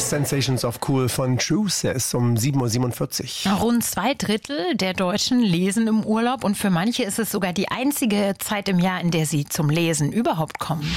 Sensations of Cool von Truth. Er ist um 7.47 Uhr. Rund 2/3 der Deutschen lesen im Urlaub und für manche ist es sogar die einzige Zeit im Jahr, in der sie zum Lesen überhaupt kommen.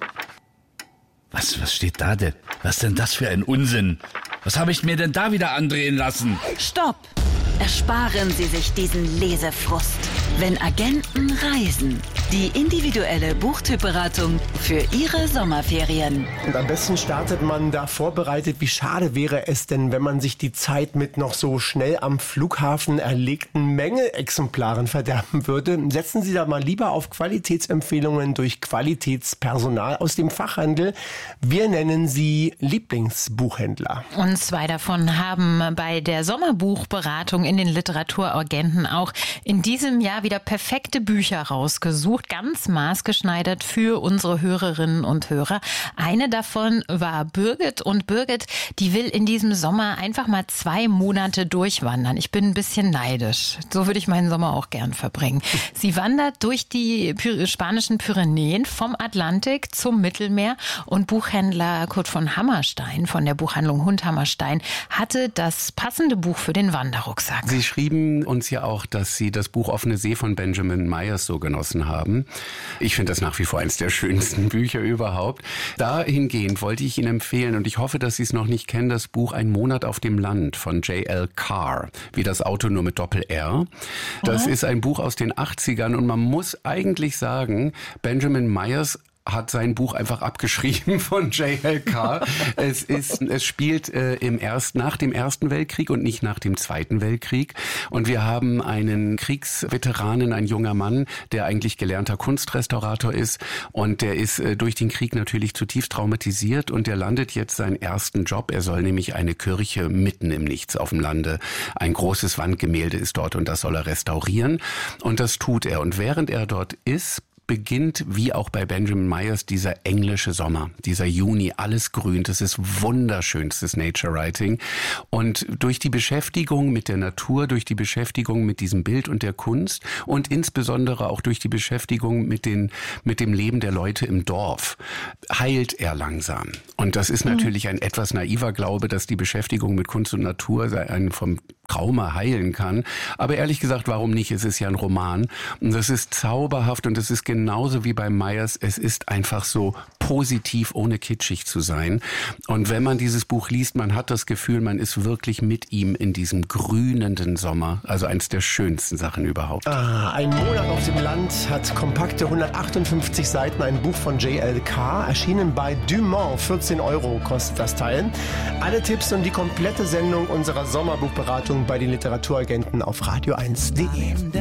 Was steht da denn? Was denn das für ein Unsinn? Was habe ich mir denn da wieder andrehen lassen? Stopp! Ersparen Sie sich diesen Lesefrust. Wenn Agenten reisen. Die individuelle Buchtypberatung für Ihre Sommerferien. Und am besten startet man da vorbereitet. Wie schade wäre es denn, wenn man sich die Zeit mit noch so schnell am Flughafen erlegten Mängelexemplaren verderben würde. Setzen Sie da mal lieber auf Qualitätsempfehlungen durch Qualitätspersonal aus dem Fachhandel. Wir nennen sie Lieblingsbuchhändler. Und 2 davon haben bei der Sommerbuchberatung in den Literaturagenten auch in diesem Jahr wieder perfekte Bücher rausgesucht, ganz maßgeschneidert für unsere Hörerinnen und Hörer. Eine davon war Birgit und Birgit, die will in diesem Sommer einfach mal 2 Monate durchwandern. Ich bin ein bisschen neidisch. So würde ich meinen Sommer auch gern verbringen. Sie wandert durch die spanischen Pyrenäen vom Atlantik zum Mittelmeer und Buchhändler Kurt von Hammerstein von der Buchhandlung Hund Hammerstein hatte das passende Buch für den Wanderrucksack. Sie schrieben uns ja auch, dass Sie das Buch Offene See von Benjamin Myers so genossen haben. Ich finde das nach wie vor eines der schönsten Bücher überhaupt. Dahingehend wollte ich Ihnen empfehlen, und ich hoffe, dass Sie es noch nicht kennen, das Buch Ein Monat auf dem Land von J.L. Carr, wie das Auto nur mit Doppel-R. Das ist ein Buch aus den 80ern und man muss eigentlich sagen, Benjamin Myers hat sein Buch einfach abgeschrieben von J.L. Carr. Es spielt nach dem Ersten Weltkrieg und nicht nach dem Zweiten Weltkrieg. Und wir haben einen Kriegsveteranen, ein junger Mann, der eigentlich gelernter Kunstrestaurator ist. Und der ist durch den Krieg natürlich zutiefst traumatisiert und der landet jetzt seinen ersten Job. Er soll nämlich eine Kirche mitten im Nichts auf dem Lande. Ein großes Wandgemälde ist dort und das soll er restaurieren. Und das tut er. Und während er dort ist, beginnt, wie auch bei Benjamin Myers, dieser englische Sommer, dieser Juni, alles grün, das ist wunderschönstes Nature Writing. Und durch die Beschäftigung mit der Natur, durch die Beschäftigung mit diesem Bild und der Kunst und insbesondere auch durch die Beschäftigung mit dem Leben der Leute im Dorf, heilt er langsam. Und das ist natürlich ein etwas naiver Glaube, dass die Beschäftigung mit Kunst und Natur einen vom Trauma heilen kann. Aber ehrlich gesagt, warum nicht? Es ist ja ein Roman. Und das ist zauberhaft und es ist genauso wie bei Myers. Es ist einfach so positiv, ohne kitschig zu sein. Und wenn man dieses Buch liest, man hat das Gefühl, man ist wirklich mit ihm in diesem grünenden Sommer. Also eins der schönsten Sachen überhaupt. Ein Monat auf dem Land hat kompakte 158 Seiten, ein Buch von J.L. Carr, erschienen bei Dumont. 14 € kostet das Teil. Alle Tipps und die komplette Sendung unserer Sommerbuchberatung bei den Literaturagenten auf radio1.de.